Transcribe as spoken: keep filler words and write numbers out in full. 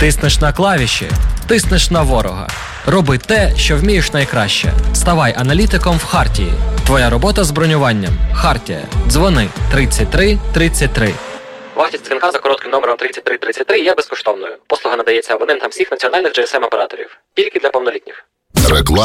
Тиснеш на клавіші, тиснеш на ворога. Роби те, що вмієш найкраще. Ставай аналітиком в Хартії. Твоя робота з бронюванням. Хартія. Дзвони тридцять три тридцять три. Вартість дзвінка за коротким номером тридцять три тридцять три є безкоштовною. Послуга надається абонентам всіх національних джі ес ем-операторів. Тільки для повнолітніх. Реклама.